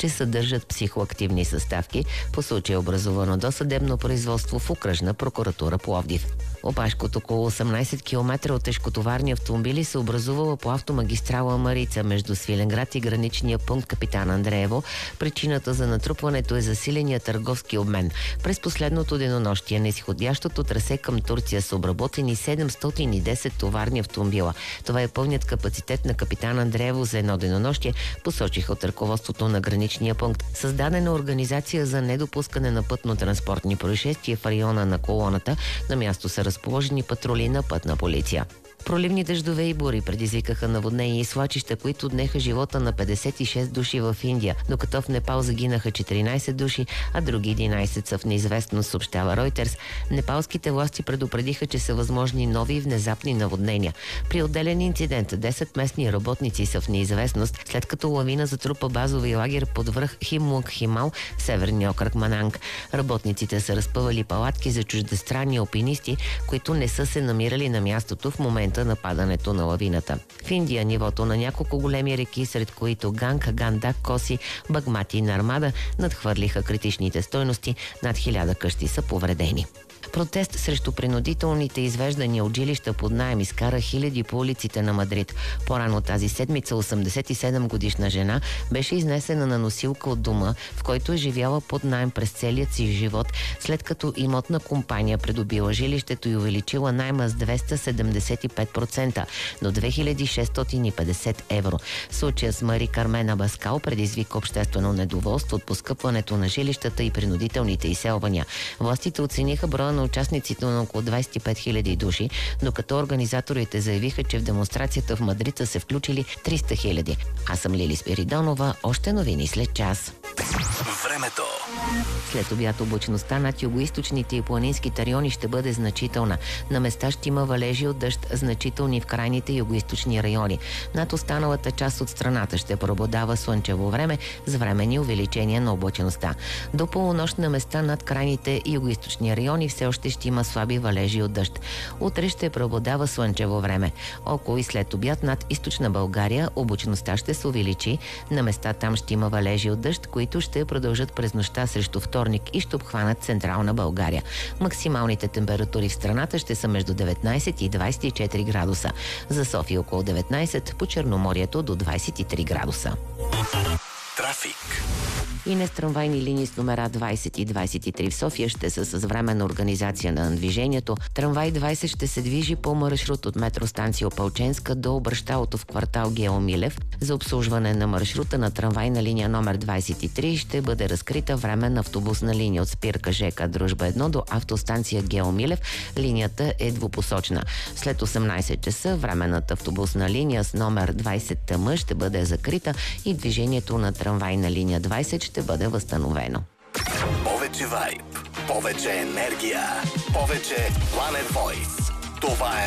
че съдържат психоактивни съставки. По случай образувано досъдебно производство в Окръжна прокуратура Пловдив. Опашка от около 18 км от тежкотоварни автомобили се образувала по автомагистрала Марица между Свиленград и граничния пункт Капитан Андреево. Причината за натрупването е засиления търговски обмен. През последното денонощие на изходящото трасе към Турция са обработени 710 товарни автомобила. Това е пълният капацитет на Капитан Андреево за едно денонощие, посочиха от ръководството на граничния пункт. Създадена организация за недопускане на пътно-транспортни происшествия в района на колоната. На място са разположени патрули на пътна полиция. Проливни дъждове и бури предизвикаха наводнения и свлачища, които отнеха живота на 56 души в Индия, докато в Непал загинаха 14 души, а други 11 са в неизвестност, съобщава Reuters. Непалските власти предупредиха, че са възможни нови и внезапни наводнения. При отделен инцидент 10 местни работници са в неизвестност, след като лавина затрупа базови лагер под връх Химлунг Химал, северния окръг Мананг. Работниците са разпъвали палатки за чуждестранни алпинисти, които не са се намирали на мястото в момента на падането на лавината. В Индия нивото на няколко големи реки, сред които Ганг, Гандак, Коси, Багмати и Нармада, надхвърлиха критичните стойности. Над 1000 къщи са повредени. Протест срещу принудителните извеждания от жилища под наем изкара хиляди по улиците на Мадрид. По-рано тази седмица 87-годишна жена беше изнесена на носилка от дома, в който е живяла под наем през целият си живот, след като имотна компания придобила жилището и увеличила найма с 275% до 2650 евро. Случая с Мари Кармен Абаскал предизвика обществено недоволство от поскъпването на жилищата и принудителните изселвания. Властите оцениха броя на участниците на около 25 000 души, докато организаторите заявиха, че в демонстрацията в Мадрид са се включили 300 000. Аз съм Лили Спиридонова. Още новини след час. Времето. След обяд облачността над югоизточните и планинските райони ще бъде значителна. На места ще има валежи от дъжд, значителни в крайните югоизточни райони. Над останалата част от страната ще преобладава слънчево време с временни увеличения на облачността. До полунощ на места над крайните югоизточни райони все още ще има слаби валежи от дъжд. Утре ще преобладава слънчево време. Около и след обяд над източна България облачността ще се увеличи. На места там ще има валежи от дъжд, които ще продължат през нощта срещу вторник и ще обхванат централна България. Максималните температури в страната ще са между 19 и 24 градуса. За София около 19, по Черноморието до 23 градуса. Трафик. И не с трамвайни линии с номера 20 и 23 в София ще са с временна организация на движението. Трамвай 20 ще се движи по маршрут от метростанция Опалченска до обръщалото в квартал Гео Милев. За обслужване на маршрута на трамвайна линия номер 23 ще бъде разкрита временна автобусна линия от спирка ЖК Дружба 1 до автостанция Гео Милев. Линията е двупосочна. След 18 часа временната автобусна линия с номер 20 ТМ ще бъде закрита и движението на трамвайна линия 20 ще бъде възстановено. Повече вайб, повече енергия, повече Planet Voice. Това е